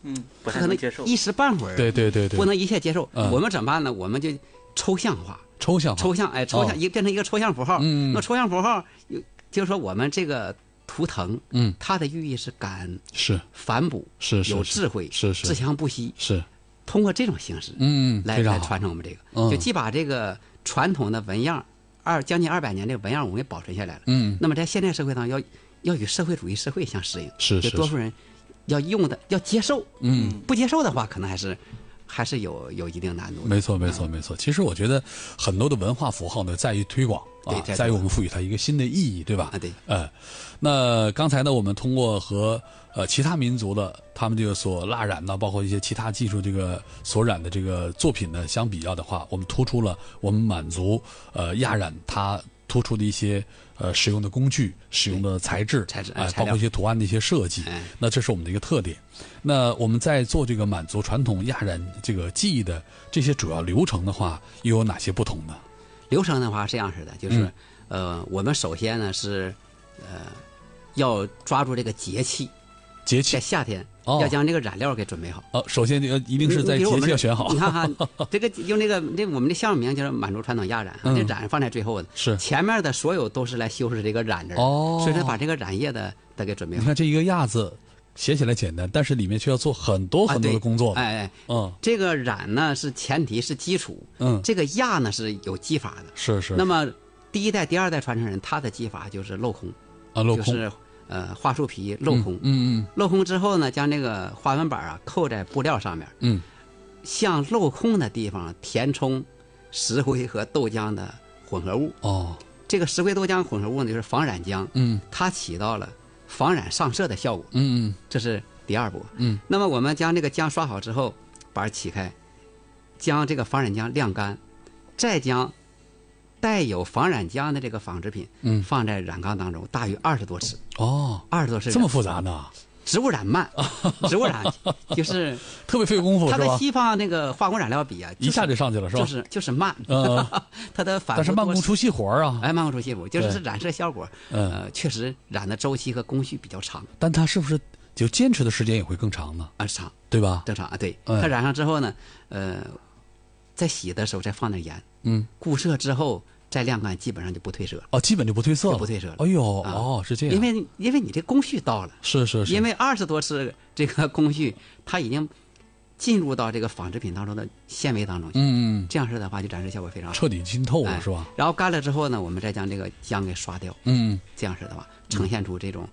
不他可能一时半会儿对， 不能一切接受。我们怎么办呢？我们就抽象化，变成一个抽象符号。那抽象符号就是说我们这个图腾，它的寓意是感恩， 是反哺， 是有智慧， 是自强不息， 是通过这种形式，来传承我们这个，就既把这个传统的纹样将近200年这个纹样我们给保存下来了。那么在现代社会上要与社会主义社会相适应，就多数人要用的要接受，不接受的话，可能还是有一定难度的。 没错。其实我觉得很多的文化符号呢，在于推广在于我们赋予它一个新的意义，对吧？ 对。 那刚才呢，我们通过和其他民族的他们这个所蜡染呢，包括一些其他技术这个所染的这个作品呢相比较的话，我们突出了我们满族亚染它突出的一些使用的工具、使用的材质，包括一些图案的一些设计，那这是我们的一个特点。那我们在做这个满族传统亚染这个技艺的这些主要流程的话，又有哪些不同呢？ 流程的话是这样式的，就是我们首先呢是要抓住这个节气，在夏天要将这个染料给准备好。 首先一定是在节气要选好。 你看哈，这个用我们的项目名就是满族传统亚染，这染放在最后的， 是前面的所有都是来修饰这个染字，所以说把这个染液的给准备好。 你看这一个亚字写起来简单，但是里面却要做很多很多的工作。 这个染呢是前提是基础，这个亚呢是有技法的。 是。 那么第一代、第二代传承人，他的技法就是镂空，就是花树皮镂空，镂空之后呢，将这个花纹板扣在布料上面，向镂空的地方填充石灰和豆浆的混合物。这个石灰豆浆混合物呢，就是防染浆，它起到了防染上色的效果。这是第二步。那么我们将这个浆刷好之后，板起开，将这个防染浆晾干，再将带有防染浆的这个纺织品放在染缸当中，大约20多次。20多次这么复杂呢？ 植物染慢，植物染就是特别费功夫， 它跟西方那个化工染料比一下就上去了，是吧？ 就是慢，它的反复， 但是慢工出细活啊！ 慢工出细活，就是染色效果，确实染的周期和工序比较长。 但它是不是就坚持的时间也会更长呢？ 长， 对吧？ 正常对。它染上之后呢，在洗的时候再放点盐，固色之后再晾干，基本上就不褪色了。 基本就不褪色了， 不褪色了。 哎呦，是这样。 因为你这工序到了， 是。 因为20多次这个工序，它已经进入到这个纺织品当中的纤维当中去。这样式的话，就展示效果非常好， 彻底浸透了，是吧？ 然后干了之后呢，我们再将这个浆给刷掉。这样式的话，呈现出这种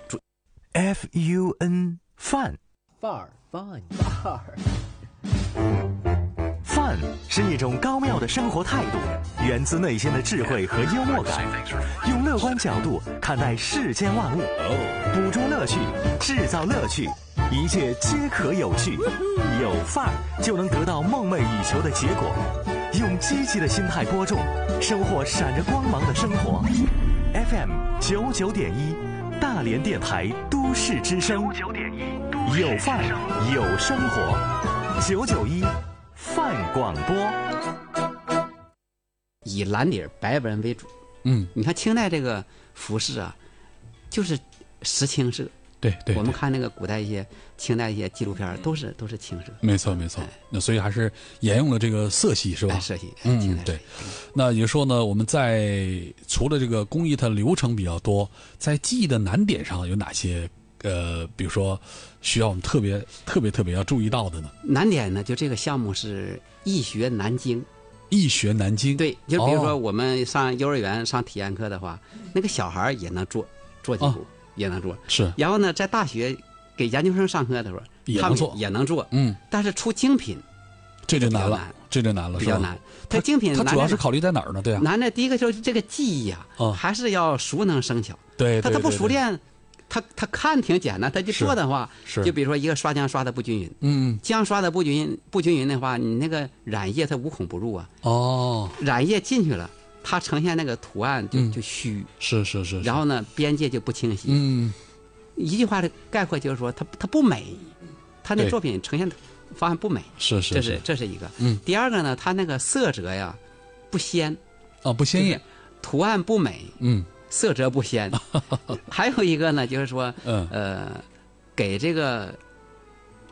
FUN 范儿。 范是一种高妙的生活态度，源自内心的智慧和幽默感，用乐观角度看待世间万物，捕捉乐趣，制造乐趣，一切皆可有趣。有范儿就能得到梦寐以求的结果。用积极的心态播种，收获闪着光芒的生活。FM 99.1，大连电台都市之声。有范儿，有生活。991。范广播以蓝底白纹为主。你看清代这个服饰就是实青色。 对， 我们看那个古代清代一些纪录片都是青色。 没错。那所以还是沿用了这个色系，是吧？ 色系。 对。那也就是说呢，我们在除了这个工艺它流程比较多，在技艺的难点上有哪些？比如说需要我们特别要注意到的呢？ 难点呢，就这个项目是易学难精。 易学难精。 对，就比如说我们上幼儿园上体验课的话，那个小孩也能做几步，也能做。 是。 然后呢，在大学给研究生上课的时候，也能做。但是出精品， 这就难了， 比较难。它精品它主要是考虑在哪儿呢？对啊。 难的第一个就是这个技艺还是要熟能生巧。 对。 它不熟练。他看挺简单，他就做的话，就比如说一个刷浆刷的不均匀，浆刷的不均匀的话，你那个染液它无孔不入染液进去了，它呈现那个图案就虚， 是， 然后呢边界就不清晰，一句话的概括就是说它不美，它那作品呈现方案不美， 是， 这是一个。第二个呢，它那个色泽呀不鲜不鲜艳， 图案不美，色泽不鲜。还有一个呢，就是说，给这个